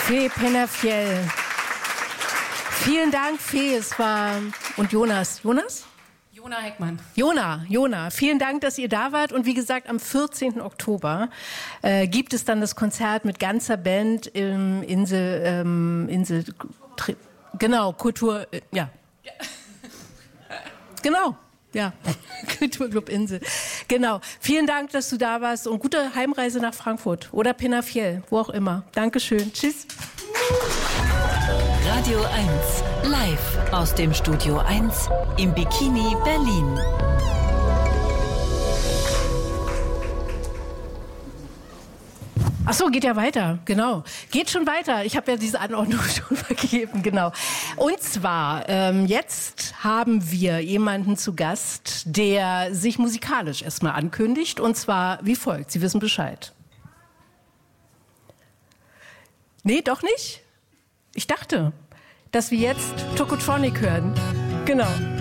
Fee Penafiel. Vielen Dank, Fee. Es war... Und Jonas. Jonas? Jona Heckmann. Jona. Vielen Dank, dass ihr da wart. Und wie gesagt, am 14. Oktober gibt es dann das Konzert mit ganzer Band im Insel genau, Kultur... ja. Genau. Ja, Kulturclub Insel. Genau. Vielen Dank, dass du da warst und gute Heimreise nach Frankfurt oder Penafiel, wo auch immer. Dankeschön. Tschüss. Radio 1, live aus dem Studio 1 im Bikini Berlin. Ach so, geht ja weiter, genau. Geht schon weiter. Ich habe ja diese Anordnung schon vergeben, genau. Und zwar, jetzt haben wir jemanden zu Gast, der sich musikalisch erstmal ankündigt. Und zwar wie folgt. Sie wissen Bescheid. Nee, doch nicht? Ich dachte, dass wir jetzt Tokotronic hören. Genau.